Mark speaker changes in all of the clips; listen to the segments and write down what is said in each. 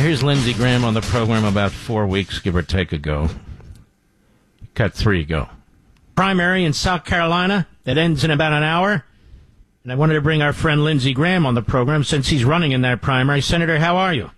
Speaker 1: Here's Lindsey Graham on the program about 4 weeks, give or take, ago. Cut 3 ago. Primary in South Carolina that ends in about an hour. And I wanted to bring our friend Lindsey Graham on the program since he's running in that primary. Senator, how are you?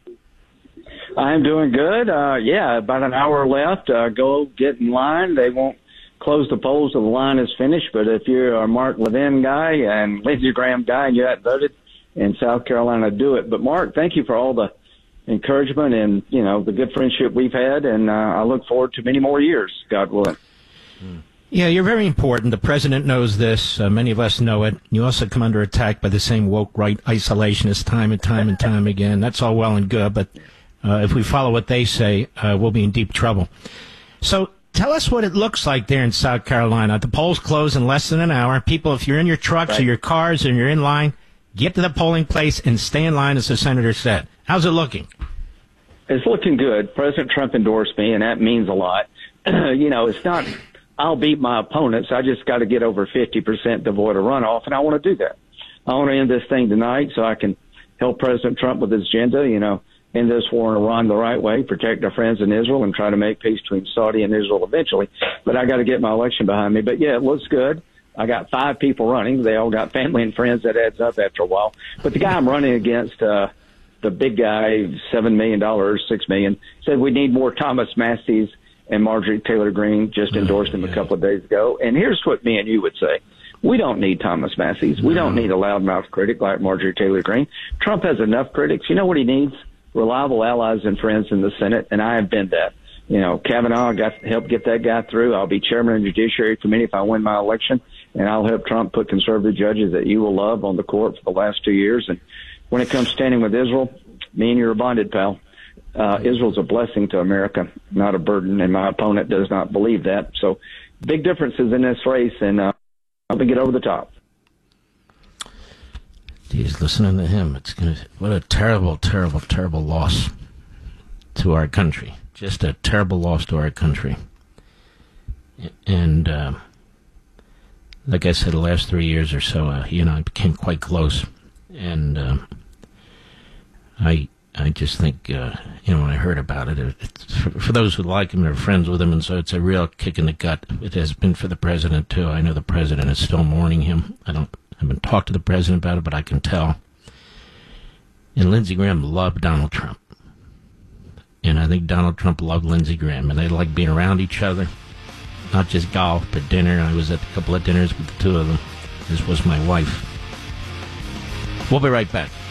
Speaker 2: I'm doing good. About an hour left. Go get in line. They won't close the polls till the line is finished. But if you're a Mark Levin guy and Lindsey Graham guy and you haven't voted in South Carolina, do it. But, Mark, thank you for all the encouragement and, the good friendship we've had. And I look forward to many more years, God willing.
Speaker 1: Yeah, you're very important. The president knows this. Many of us know it. You also come under attack by the same woke right isolationists time and time again. That's all well and good, but if we follow what they say, we'll be in deep trouble. So tell us what it looks like there in South Carolina. The polls close in less than an hour. People, if you're in your trucks or your cars and you're in line, get to the polling place and stay in line, as the senator said. How's it looking?
Speaker 2: It's looking good. President Trump endorsed me, and that means a lot. It's not I'll beat my opponents. I just got to get over 50% to avoid a runoff, and I want to do that. I want to end this thing tonight so I can help President Trump with his agenda, end this war in Iran the right way, protect our friends in Israel, and try to make peace between Saudi and Israel eventually. But I got to get my election behind me. But, yeah, it looks good. I got 5 people running. They all got family and friends. That adds up after a while. But the guy I'm running against, the big guy, $7 million, $6 million, said we need more Thomas Massey's, and Marjorie Taylor Greene just endorsed him a couple of days ago. And here's what me and you would say. We don't need Thomas Massey's. We don't need a loudmouth critic like Marjorie Taylor Greene. Trump has enough critics. You know what he needs? Reliable allies and friends in the Senate, and I have been that. Kavanaugh helped get that guy through. I'll be chairman of the Judiciary Committee if I win my election, and I'll help Trump put conservative judges that you will love on the court for the last 2 years. And when it comes standing with Israel, me and you are bonded, pal. Israel's a blessing to America, not a burden, and my opponent does not believe that. So big differences in this race, and I'll get over the top.
Speaker 1: Geez, listening to him, what a terrible, terrible, terrible loss to our country. Just a terrible loss to our country. And like I said, the last 3 years or so, I became quite close. And I just think, when I heard about it, it's for those who like him, they're friends with him, and so it's a real kick in the gut. It has been for the president, too. I know the president is still mourning him. I haven't talked to the president about it, but I can tell. And Lindsey Graham loved Donald Trump. And I think Donald Trump loved Lindsey Graham, and they like being around each other, not just golf, but dinner. I was at a couple of dinners with the two of them. This was my wife. We'll be right back.